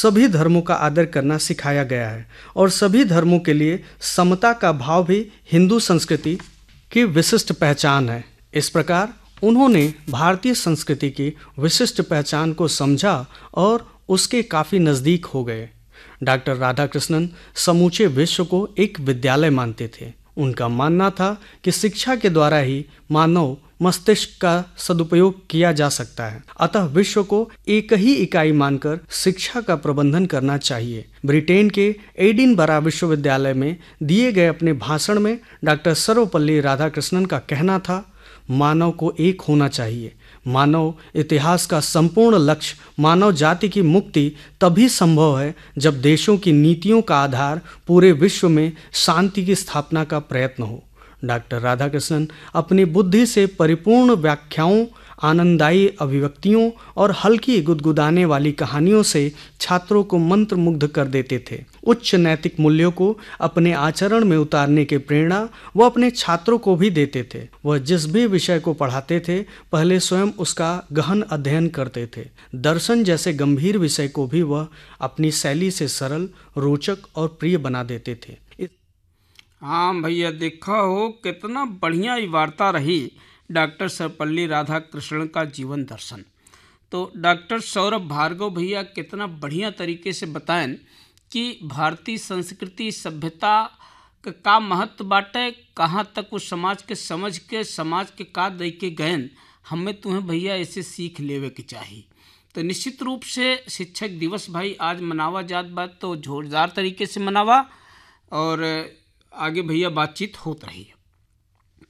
सभी धर्मों का आदर करना सिखाया गया है और सभी धर्मों के लिए समता का भाव भी हिंदू संस्कृति की विशिष्ट पहचान है। इस प्रकार उन्होंने भारतीय संस्कृति की विशिष्ट पहचान को समझा और उसके काफ़ी नज़दीक हो गए। डॉक्टर राधाकृष्णन समूचे विश्व को एक विद्यालय मानते थे। उनका मानना था कि शिक्षा के द्वारा ही मानव मस्तिष्क का सदुपयोग किया जा सकता है, अतः विश्व को एक ही इकाई मानकर शिक्षा का प्रबंधन करना चाहिए। ब्रिटेन के एडिनबरा विश्वविद्यालय में दिए गए अपने भाषण में डॉक्टर सर्वपल्ली राधाकृष्णन का कहना था, मानव को एक होना चाहिए। मानव इतिहास का संपूर्ण लक्ष्य मानव जाति की मुक्ति तभी संभव है जब देशों की नीतियों का आधार पूरे विश्व में शांति की स्थापना का प्रयत्न हो। डॉक्टर राधाकृष्णन अपनी बुद्धि से परिपूर्ण व्याख्याओं, आनंददायी अभिव्यक्तियों और हल्की गुदगुदाने वाली कहानियों से छात्रों को मंत्रमुग्ध कर देते थे। उच्च नैतिक मूल्यों को अपने आचरण में उतारने की प्रेरणा वह अपने छात्रों को भी देते थे। वह जिस भी विषय को पढ़ाते थे पहले स्वयं उसका गहन अध्ययन करते थे। दर्शन जैसे गंभीर विषय को भी वह अपनी शैली से सरल, रोचक और प्रिय बना देते थे। हाँ भैया, देखा हो कितना बढ़िया ये वार्ता रही डॉक्टर सर्वपल्ली राधाकृष्णन का जीवन दर्शन। तो डॉक्टर सौरभ भार्गव भैया कितना बढ़िया तरीके से बताएं कि भारतीय संस्कृति सभ्यता का महत्व बाटे, कहाँ तक उस समाज के समझ के समाज के का दे के गयन हमें तुम्हें भैया ऐसे सीख लेवे के चाहिए। तो निश्चित रूप से शिक्षक दिवस भाई आज मनावा जात बात तो जोरदार तरीके से मनावा और आगे भैया बातचीत होत रही है।